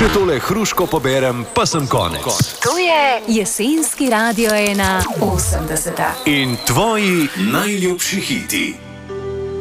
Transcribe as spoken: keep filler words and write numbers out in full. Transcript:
Še tole hruško poberem, pa sem konec. To je jesenski Radio ena osemdeseta. In tvoji najljubši hiti.